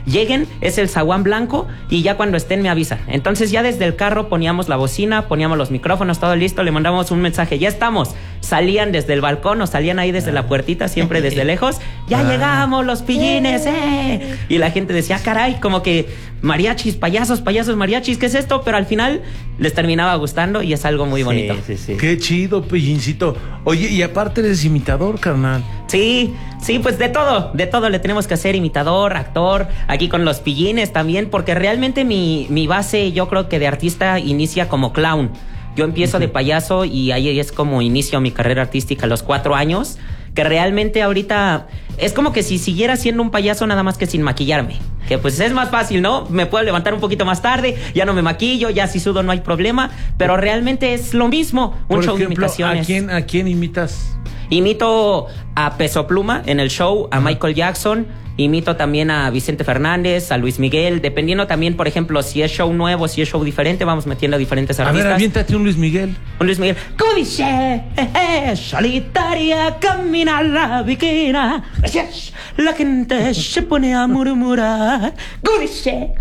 lleguen, es el zaguán blanco y ya cuando estén me avisan. Entonces ya desde el carro poníamos la bocina, poníamos los micrófonos, todo listo, le mandábamos un mensaje, ya estamos. Salían desde el balcón o salían ahí desde la puertita, siempre desde lejos. Ya llegamos los pillines, Y la gente decía, caray, como que mariachis, payasos, mariachis, ¿qué es esto? Pero al final les terminaba gustando y es algo muy bonito. Sí. Qué chido, pillincito. Oye, y aparte eres imitador, carnal. Sí, pues de todo le tenemos que hacer, imitador, actor, aquí con los pillines también, porque realmente mi base, yo creo que de artista inicia como clown. Yo empiezo de payaso y ahí es como inicio mi carrera artística a los 4 años, que realmente ahorita es como que si siguiera siendo un payaso nada más que sin maquillarme, que pues es más fácil, ¿no? Me puedo levantar un poquito más tarde, ya no me maquillo, ya si sudo no hay problema, pero realmente es lo mismo, un show de imitaciones. ¿A quién imitas? Imito a Peso Pluma en el show, a Michael Jackson, imito también a Vicente Fernández, a Luis Miguel, dependiendo también, por ejemplo, si es show nuevo, si es show diferente, vamos metiendo a diferentes artistas. A ver, aviéntate un Luis Miguel. Un Luis Miguel. Códice, solitaria, camina la viquina. La gente se pone a murmurar. Códice,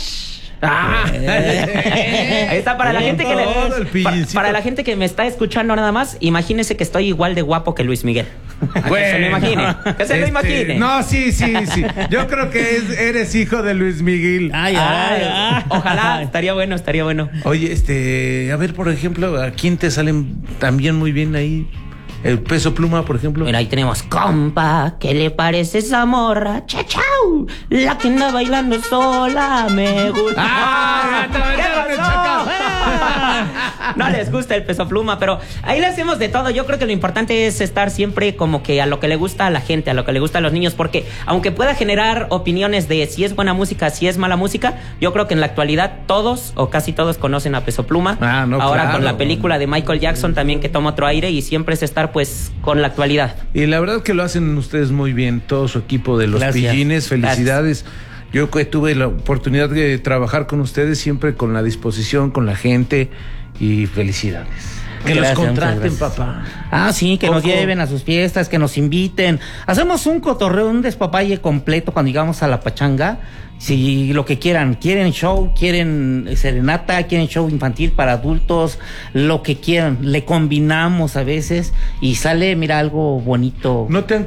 ahí está para la gente que para la gente que me está escuchando nada más, imagínese que estoy igual de guapo que Luis Miguel. Bueno, que se lo imagine. Que se lo imagine. No, sí. Yo creo que eres hijo de Luis Miguel. Ojalá, estaría bueno. Oye, a ver, por ejemplo, ¿a quién te salen también muy bien ahí? El Peso Pluma, por ejemplo. Mira, ahí tenemos, compa, ¿qué le parece esa morra? ¡Chachau! La que anda bailando sola me gusta. ¿Qué pasó? No les gusta el Peso Pluma, pero ahí le hacemos de todo. Yo creo que lo importante es estar siempre como que a lo que le gusta a la gente, a lo que le gusta a los niños, porque aunque pueda generar opiniones de si es buena música, si es mala música, yo creo que en la actualidad todos o casi todos conocen a Peso Pluma. Ahora con la película de Michael Jackson también, que toma otro aire, y siempre es estar pues con la actualidad. Y la verdad que lo hacen ustedes muy bien, todo su equipo de los pillines, felicidades. Yo que tuve la oportunidad de trabajar con ustedes, siempre con la disposición, con la gente, y felicidades. Que los contraten, papá. Sí, que nos lleven a sus fiestas, que nos inviten. Hacemos un cotorreo, un despapalle completo cuando llegamos a la pachanga. Si lo que quieran, quieren show, quieren serenata, quieren show infantil para adultos, lo que quieran, le combinamos a veces y sale, mira, algo bonito. ¿No te han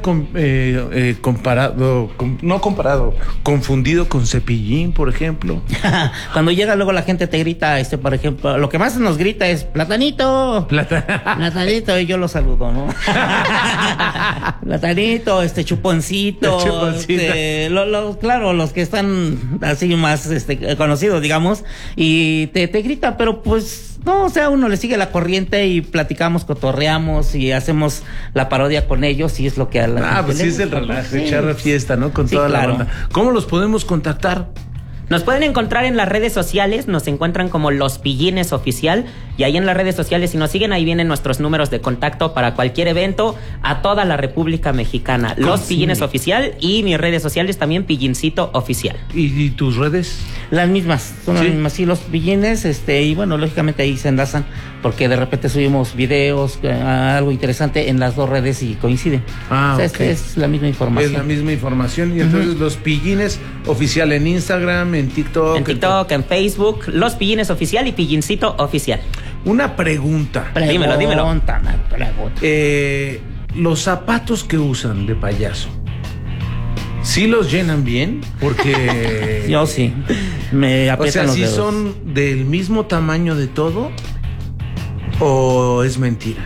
confundido con Cepillín, por ejemplo? Cuando llega luego la gente te grita, por ejemplo, lo que más nos grita es Platanito. Platanito, y yo lo saludo, ¿no? Platanito, Chuponcito. Claro, los que están así más conocidos, digamos, y te gritan, pero pues no, o sea, uno le sigue la corriente y platicamos, cotorreamos y hacemos la parodia con ellos, y es lo que a la gente pues sí, es el relajo, echar la fiesta, ¿no? Con toda la banda. ¿Cómo los podemos contactar? Nos pueden encontrar en las redes sociales, nos encuentran como Los Pillines Oficial, y ahí en las redes sociales, si nos siguen, ahí vienen nuestros números de contacto para cualquier evento a toda la República Mexicana. Los Pillines Oficial, y mis redes sociales también, Pillincito Oficial. ¿Y tus redes? Las mismas, son las mismas, sí, Los Pillines, y bueno, lógicamente ahí se enlazan, porque de repente subimos videos, algo interesante en las dos redes y coinciden. Es la misma información. Es la misma información, y entonces Los Pillines Oficial en Instagram, en TikTok. En TikTok, en Facebook, Los Pillines Oficial y Pillincito Oficial. Una pregunta. Dímelo. Los zapatos que usan de payaso, ¿sí los llenan bien? Porque... Yo sí. Me aprietan los dedos. ¿Sí son del mismo tamaño de todo? ¿O es mentira?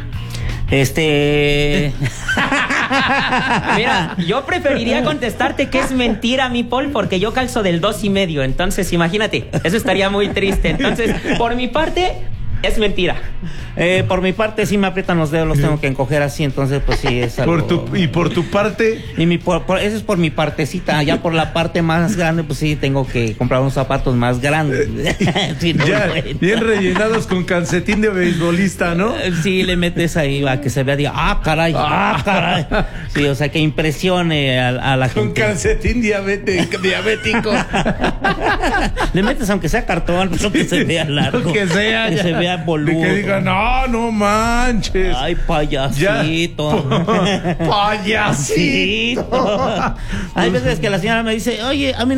Mira, yo preferiría contestarte que es mentira, mi Paul, porque yo calzo del 2.5, entonces imagínate, eso estaría muy triste. Entonces, por mi parte, es mentira. Por mi parte sí me aprietan los dedos, los tengo que encoger así, entonces pues sí es algo... ¿Y por tu parte? Eso es por mi partecita, ya por la parte más grande pues sí tengo que comprar unos zapatos más grandes. Sí, no, ya, bien rellenados con calcetín de beisbolista, ¿no? Sí, le metes ahí a que se vea, diga, caray. Sí, o sea, que impresione a la gente. Con calcetín diabético. Le metes aunque sea cartón, pero que se vea largo. Que se vea boludo. Que diga, no manches. Ay, payasito. Payasito. Hay veces que la señora me dice, oye, a mí no me diste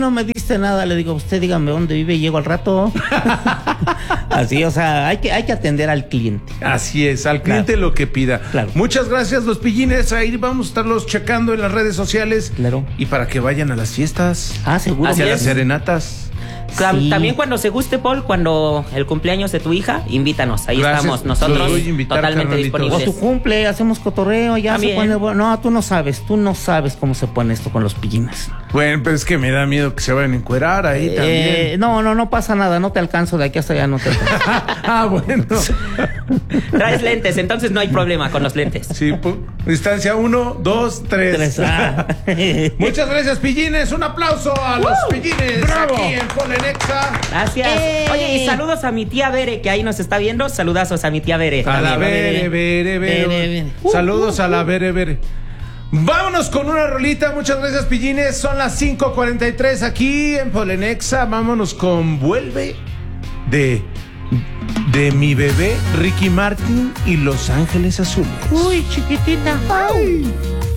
dijiste nada. Le digo, usted dígame dónde vive y llego al rato. Así, o sea, hay que atender al cliente. Así es, al cliente lo que pida. Claro. Muchas gracias, los pillines. Ahí vamos a estarlos checando en las redes sociales. Claro. Y para que vayan a las fiestas. Seguro. Hacia las serenatas. Sí. También cuando se guste, Paul, cuando el cumpleaños de tu hija, invítanos. Ahí estamos nosotros totalmente disponibles. O tu cumple, hacemos cotorreo, ya también. Se pone bueno. No, tú no sabes cómo se pone esto con los pillines. Bueno, pero es que me da miedo que se vayan a encuerar ahí también. No pasa nada, no te alcanzo de aquí hasta allá, no te alcanzo. Bueno. Traes lentes, entonces no hay problema con los lentes. Sí, distancia 1, 2, 3. Muchas gracias, pillines. Un aplauso a los pillines. ¡Bravo! Aquí en Polenexa. Gracias. Oye, y saludos a mi tía Bere, que ahí nos está viendo. Saludazos a mi tía Bere. A la Bere. Saludos a la Bere. Vámonos con una rolita. Muchas gracias, pillines. Son las 5:43 aquí en Polenexa. Vámonos con Vuelve de mi bebé Ricky Martin y Los Ángeles Azules. Uy, chiquitita. Ay.